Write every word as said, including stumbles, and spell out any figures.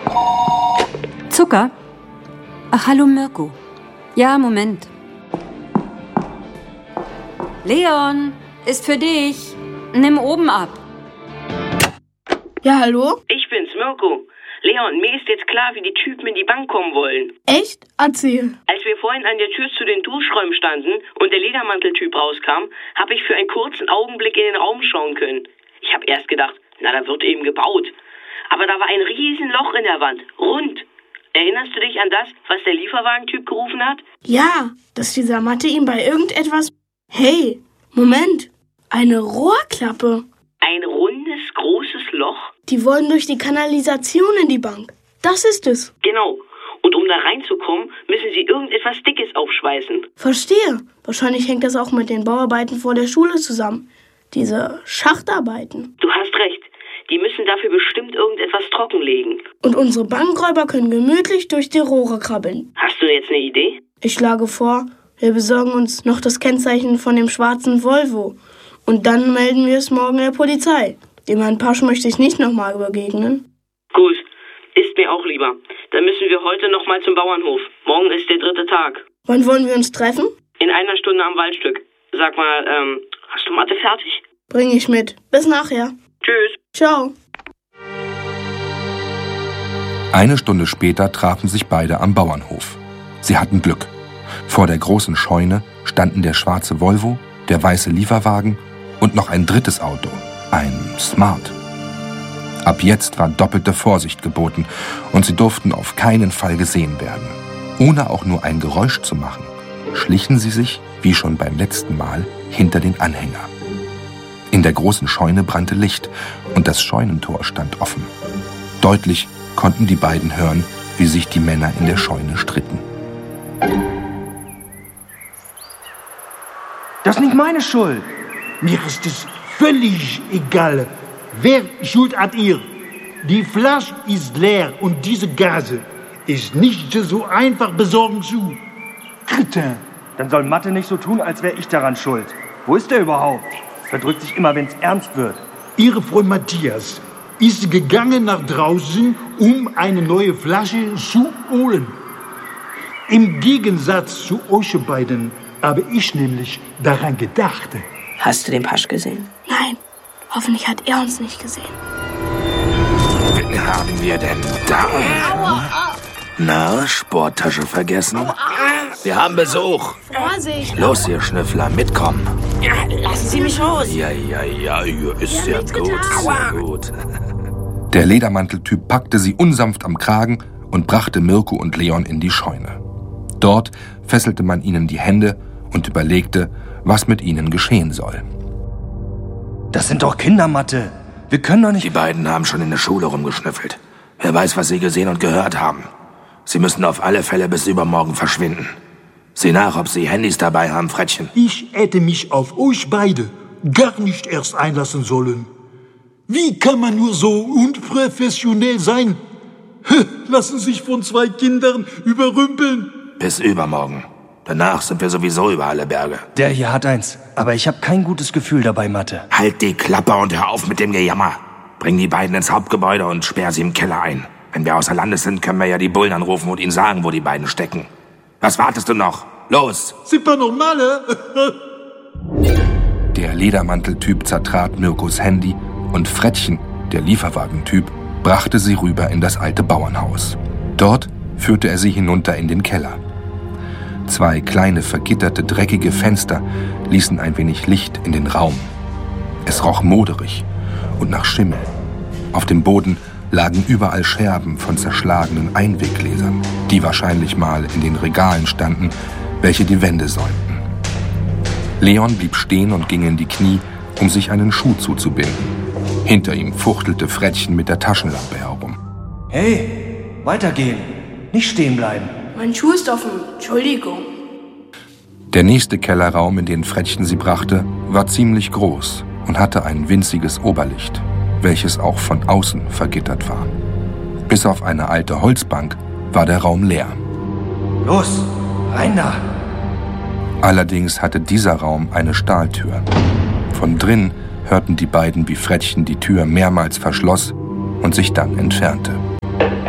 Zucker? Ach, hallo Mirko. Ja, Moment. Leon, ist für dich. Nimm oben ab. Ja, hallo? Ich bin's, Mirko. Leon, mir ist jetzt klar, wie die Typen in die Bank kommen wollen. Echt? Erzähl. Als wir vorhin an der Tür zu den Duschräumen standen und der Ledermanteltyp rauskam, habe ich für einen kurzen Augenblick in den Raum schauen können. Ich habe erst gedacht, na, da wird eben gebaut. Aber da war ein Riesenloch in der Wand, rund. Erinnerst du dich an das, was der Lieferwagentyp gerufen hat? Ja, dass dieser Mathe ihm bei irgendetwas... Hey, Moment, eine Rohrklappe. Ein rundes, großes Loch? Die wollen durch die Kanalisation in die Bank. Das ist es. Genau. Und um da reinzukommen, müssen sie irgendetwas Dickes aufschweißen. Verstehe. Wahrscheinlich hängt das auch mit den Bauarbeiten vor der Schule zusammen. Diese Schachtarbeiten. Du hast recht. Die müssen dafür bestimmt irgendetwas trockenlegen. Und unsere Bankräuber können gemütlich durch die Rohre krabbeln. Hast du jetzt eine Idee? Ich schlage vor, wir besorgen uns noch das Kennzeichen von dem schwarzen Volvo. Und dann melden wir es morgen der Polizei. Dem Herrn Pasch möchte ich nicht nochmal begegnen. Gut, ist mir auch lieber. Dann müssen wir heute nochmal zum Bauernhof. Morgen ist der dritte Tag. Wann wollen wir uns treffen? In einer Stunde am Waldstück. Sag mal, ähm, hast du Mathe fertig? Bring ich mit. Bis nachher. Tschüss. Ciao. Eine Stunde später trafen sich beide am Bauernhof. Sie hatten Glück. Vor der großen Scheune standen der schwarze Volvo, der weiße Lieferwagen und noch ein drittes Auto, ein Smart. Ab jetzt war doppelte Vorsicht geboten und sie durften auf keinen Fall gesehen werden. Ohne auch nur ein Geräusch zu machen, schlichen sie sich, wie schon beim letzten Mal, hinter den Anhänger. In der großen Scheune brannte Licht und das Scheunentor stand offen. Deutlich konnten die beiden hören, wie sich die Männer in der Scheune stritten. Das ist nicht meine Schuld. Mir ist es völlig egal. Wer Schuld hat ihr? Die Flasche ist leer und diese Gase ist nicht so einfach besorgen zu. Kretin. Dann soll Mathe nicht so tun, als wäre ich daran schuld. Wo ist der überhaupt? Verdrückt sich immer, wenn es ernst wird. Ihre Freund Matthias ist gegangen nach draußen, um eine neue Flasche zu holen. Im Gegensatz zu euch beiden habe ich nämlich daran gedacht. Hast du den Pasch gesehen? Nein, hoffentlich hat er uns nicht gesehen. Wen haben wir denn da? Na, Sporttasche vergessen? Wir haben Besuch. Vorsicht! Los, ihr Schnüffler, mitkommen. Lassen Sie mich los. Ja, ja, ja, ist sehr gut, sehr gut. Der Ledermanteltyp packte sie unsanft am Kragen und brachte Mirko und Leon in die Scheune. Dort fesselte man ihnen die Hände und überlegte, was mit ihnen geschehen soll. Das sind doch Kindermathe. Wir können doch nicht... Die beiden haben schon in der Schule rumgeschnüffelt. Wer weiß, was sie gesehen und gehört haben. Sie müssen auf alle Fälle bis übermorgen verschwinden. Sieh nach, ob sie Handys dabei haben, Frettchen. Ich hätte mich auf euch beide gar nicht erst einlassen sollen. Wie kann man nur so unprofessionell sein? Lassen sich von zwei Kindern überrümpeln. Bis übermorgen. Danach sind wir sowieso über alle Berge. Der hier hat eins, aber ich habe kein gutes Gefühl dabei, Mathe. Halt die Klappe und hör auf mit dem Gejammer. Bring die beiden ins Hauptgebäude und sperr sie im Keller ein. Wenn wir außer Landes sind, können wir ja die Bullen anrufen und ihnen sagen, wo die beiden stecken. Was wartest du noch? Los! C'est pas normal, hein? Der Ledermanteltyp zertrat Mirkos Handy und Frettchen, der Lieferwagentyp, brachte sie rüber in das alte Bauernhaus. Dort führte er sie hinunter in den Keller. Zwei kleine, vergitterte, dreckige Fenster ließen ein wenig Licht in den Raum. Es roch moderig und nach Schimmel. Auf dem Boden lagen überall Scherben von zerschlagenen Einweggläsern, die wahrscheinlich mal in den Regalen standen, welche die Wände säumten. Leon blieb stehen und ging in die Knie, um sich einen Schuh zuzubinden. Hinter ihm fuchtelte Frettchen mit der Taschenlampe herum. Hey, weitergehen. Nicht stehen bleiben. Mein Schuh ist offen. Entschuldigung. Der nächste Kellerraum, in den Frettchen sie brachte, war ziemlich groß und hatte ein winziges Oberlicht, welches auch von außen vergittert war. Bis auf eine alte Holzbank war der Raum leer. Los, rein da! Allerdings hatte dieser Raum eine Stahltür. Von drin hörten die beiden, wie Frettchen die Tür mehrmals verschloss und sich dann entfernte.